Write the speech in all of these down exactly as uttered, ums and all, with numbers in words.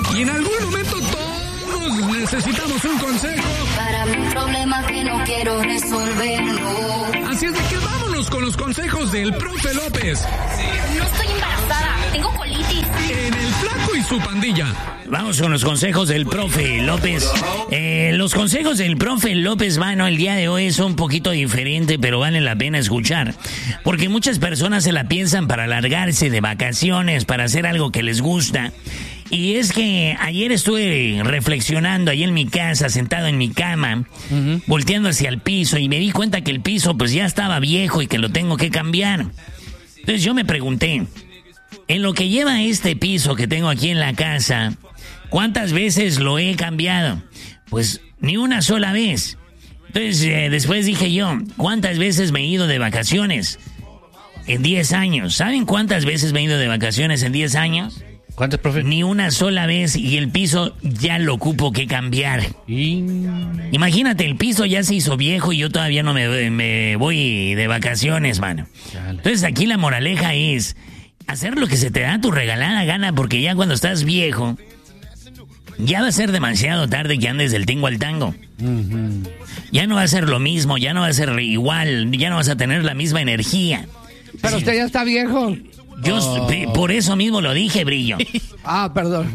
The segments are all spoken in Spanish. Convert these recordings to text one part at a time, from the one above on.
Y en algún momento todos necesitamos un consejo. Para mi problema que no quiero resolver, no. Así es de que vámonos con los consejos del profe López. No estoy embarazada, tengo colitis. En El Flaco y su pandilla. Vamos con los consejos del profe López. Eh, los consejos del profe López, mano, el día de hoy son un poquito diferente, pero vale la pena escuchar. Porque muchas personas se la piensan para largarse de vacaciones, para hacer algo que les gusta. Y es que ayer estuve reflexionando ahí en mi casa, sentado en mi cama, uh-huh. volteando hacia el piso, y me di cuenta que el piso pues ya estaba viejo y que lo tengo que cambiar. Entonces yo me pregunté, en lo que lleva este piso que tengo aquí en la casa, ¿cuántas veces lo he cambiado? Pues ni una sola vez. Entonces eh, después dije yo, ¿cuántas veces me he ido de vacaciones? En diez años. ¿Saben cuántas veces me he ido de vacaciones en diez años? ¿Cuántas, profe? Ni una sola vez, y el piso ya lo ocupo que cambiar. Y... Imagínate, el piso ya se hizo viejo y yo todavía no me, me voy de vacaciones, mano. Chale. Entonces aquí la moraleja es hacer lo que se te da tu regalada gana, porque ya cuando estás viejo, ya va a ser demasiado tarde que andes del tingo al tango. Uh-huh. Ya no va a ser lo mismo, ya no va a ser igual, ya no vas a tener la misma energía. Pero usted ya está viejo. Yo oh. por eso mismo lo dije, Brillo. Ah, perdón.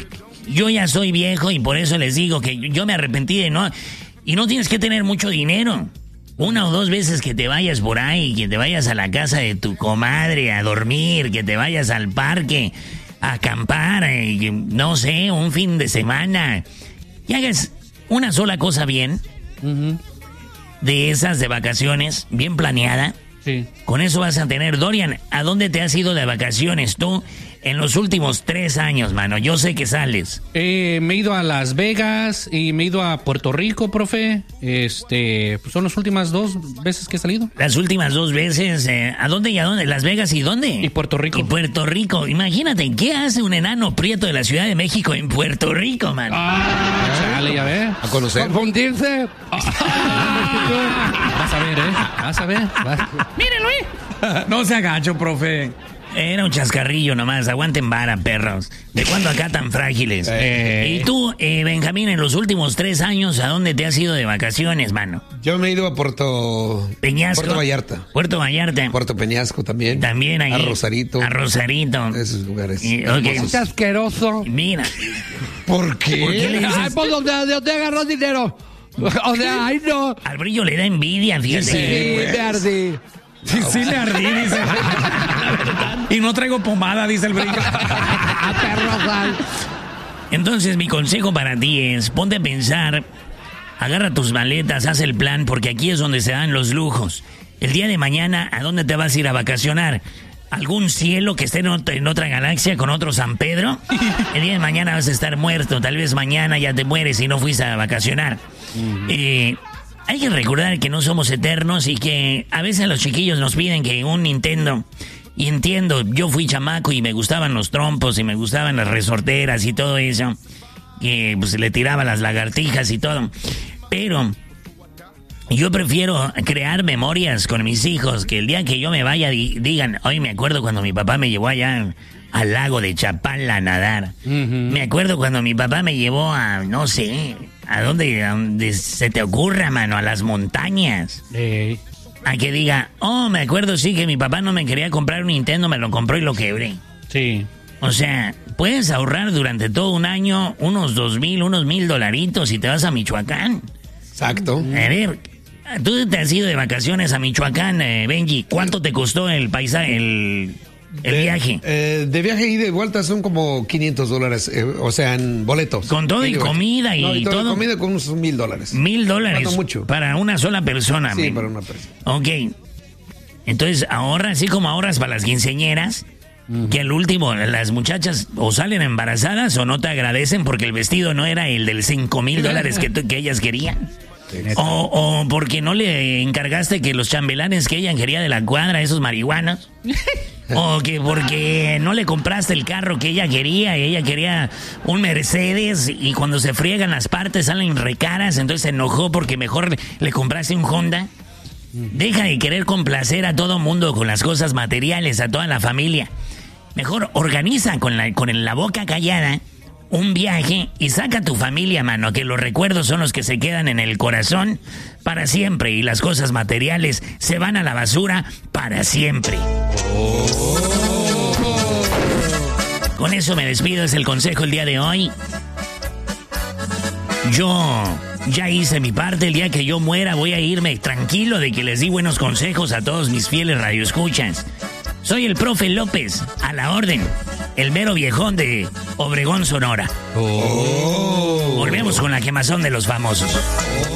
Yo ya soy viejo y por eso les digo que yo me arrepentí de no... Y no tienes que tener mucho dinero. Una o dos veces que te vayas por ahí, que te vayas a la casa de tu comadre a dormir, que te vayas al parque a acampar, eh, no sé, un fin de semana. Y hagas una sola cosa bien, uh-huh. de esas de vacaciones, bien planeada. Sí. Con eso vas a tener. Dorian, ¿a dónde te has ido de vacaciones tú en los últimos tres años, mano? Yo sé que sales. Eh, me he ido a Las Vegas y me he ido a Puerto Rico, profe. Este, pues son las últimas dos veces que he salido. Las últimas dos veces, eh, ¿a dónde y a dónde? ¿Las Vegas y dónde? Y Puerto Rico. Y Puerto Rico. Imagínate, ¿qué hace un enano prieto de la Ciudad de México en Puerto Rico, mano? Ah, chale, ya ve. A conocer. Confundirse. Vas a ver, ¿eh? Vas a ver. Vas. ¡Mírenlo, eh! No se agacho, profe. Era un chascarrillo nomás, aguanten vara, perros. ¿De cuándo acá tan frágiles? Eh. Y tú, eh, Benjamín, en los últimos tres años, ¿a dónde te has ido de vacaciones, mano? Yo me he ido a Puerto... Peñasco. Puerto Vallarta. Puerto Vallarta. Puerto Peñasco también. También ahí. A Rosarito. A Rosarito. Esos lugares. Y, okay. ¡Qué asqueroso! Mira. ¿Por qué? ¿Por qué le dices? Ay, pues donde, donde agarró dinero. O sea, ay, no. Al Brillo le da envidia, fíjate. Sí, sí, me ardí. Sí, sí le ardí, dice. Y no traigo pomada, dice el Brillo. A perro. Entonces, mi consejo para ti es, ponte a pensar, agarra tus maletas, haz el plan, porque aquí es donde se dan los lujos. El día de mañana, ¿a dónde te vas a ir a vacacionar? ¿Algún cielo que esté en otra, en otra galaxia con otro San Pedro? El día de mañana vas a estar muerto, tal vez mañana ya te mueres y no fuiste a vacacionar. Uh-huh. Eh... Hay que recordar que no somos eternos y que a veces los chiquillos nos piden que un Nintendo. Y entiendo, yo fui chamaco y me gustaban los trompos y me gustaban las resorteras y todo eso. Que pues le tiraba las lagartijas y todo. Pero yo prefiero crear memorias con mis hijos, que el día que yo me vaya di- digan, hoy me acuerdo cuando mi papá me llevó allá al lago de Chapala a nadar. Uh-huh. Me acuerdo cuando mi papá me llevó a, no sé... ¿A dónde, a dónde se te ocurra, mano? A las montañas. Eh. A que diga, oh, me acuerdo, sí, que mi papá no me quería comprar un Nintendo, me lo compró y lo quebré. Sí. O sea, puedes ahorrar durante todo un año unos dos mil, unos mil dolaritos y te vas a Michoacán. Exacto. A ver, tú te has ido de vacaciones a Michoacán, eh, Benji. ¿Cuánto te costó el paisaje, el... El de, viaje. Eh, de viaje y de vuelta son como quinientos dólares, eh, o sea, en boletos. Con todo y, y comida y, no, y todo. todo. Y comida con unos mil dólares. Mil dólares. No mucho. Para una sola persona. Sí, man. para una persona. Ok. Entonces ahorra, así como ahorras para las quinceañeras, uh-huh. que al último las muchachas o salen embarazadas o no te agradecen porque el vestido no era el del cinco mil dólares que, que ellas querían. O, o porque no le encargaste que los chambelanes que ella quería de la cuadra, esos marihuanos. O que porque no le compraste el carro que ella quería y ella quería un Mercedes y cuando se friegan las partes salen recaras, entonces se enojó porque mejor le compraste un Honda. Deja de querer complacer a todo mundo con las cosas materiales, a toda la familia. Mejor organiza con la, con la boca callada un viaje y saca a tu familia, mano, que los recuerdos son los que se quedan en el corazón para siempre y las cosas materiales se van a la basura para siempre. Con eso me despido, es el consejo el día de hoy. Yo ya hice mi parte, el día que yo muera voy a irme tranquilo de que les di buenos consejos a todos mis fieles radioescuchas. Soy el profe López, a la orden, el mero viejón de Obregón, Sonora. Oh. Volvemos con la quemazón de los famosos.